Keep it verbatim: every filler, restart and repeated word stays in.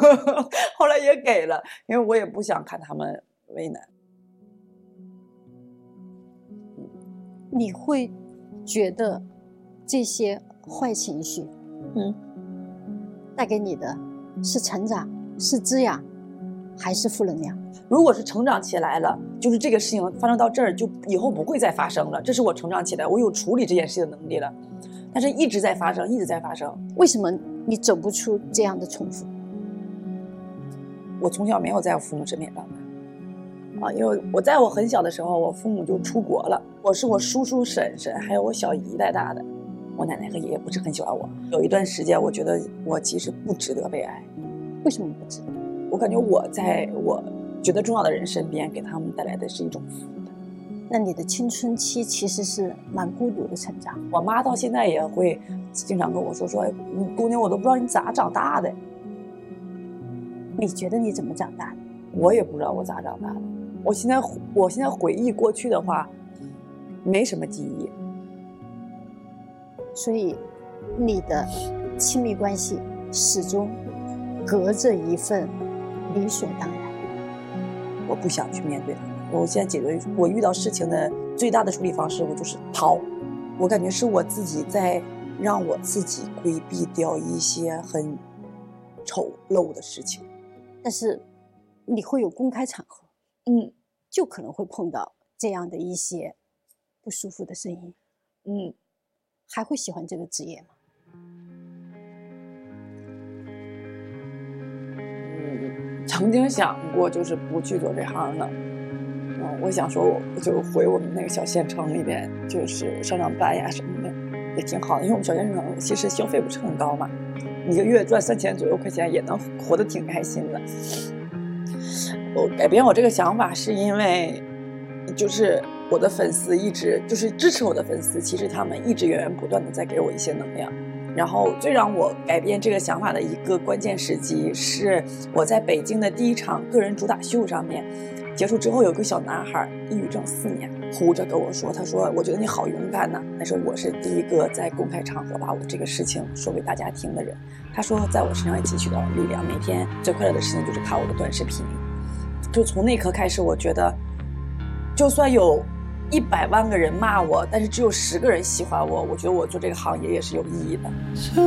后来也给了，因为我也不想看他们为难。 你会觉得这些坏情绪， 嗯， 带给你的是成长，是滋养，还是负能量？ 如果是成长起来了，就是这个事情发生到这儿，就以后不会再发生了。这是我成长起来，我有处理这件事情的能力了。但是一直在发生，一直在发生。 为什么你走不出这样的重复？ 我从小没有在我父母身边长大，啊，因为我在我很小的时候，我父母就出国了。我是我叔叔、婶婶还有我小姨带大的。我奶奶和爷爷不是很喜欢我。有一段时间，我觉得我其实不值得被爱。 为什么不值得？ 我感觉我在我觉得重要的人身边，给他们带来的是一种负担。 那你的青春期其实是蛮孤独的成长。 我妈到现在也会经常跟我说说，姑娘，我都不知道你咋长大的。 你觉得你怎么长大的？ 我也不知道我咋长大的。我现在我现在回忆过去的话，没什么记忆。 所以，你的亲密关系始终隔着一份理所当然。 我不想去面对他们。我现在解决我遇到事情的最大的处理方式，我就是逃。我感觉是我自己在让我自己规避掉一些很丑陋的事情。 但是你会有公开场合， 嗯， 就可能会碰到这样的一些不舒服的声音。 嗯， 还会喜欢这个职业吗？ 嗯，曾经想过就是不去做这行了。嗯，我想说我就回我们那个小县城里边，就是上上班呀什么的，也挺好的。因为我们小县城其实消费不是很高嘛，一个月赚三千左右块钱也能活得挺开心的。我改变我这个想法是因为，就是我的粉丝一直就是支持我的粉丝，其实他们一直源源不断的在给我一些能量。然后最让我改变这个想法的一个关键时机是我在北京的第一场个人主打秀上面结束之后，有个小男孩抑郁症四年，哭着跟我说，他说我觉得你好勇敢呐、啊，但是我是第一个在公开场合把我这个事情说给大家听的人。他说在我身上也汲取到了力量，每天最快乐的事情就是看我的短视频。就从那刻开始，我觉得就算有一百万个人骂我，但是只有十个人喜欢我，我觉得我做这个行业也是有意义的。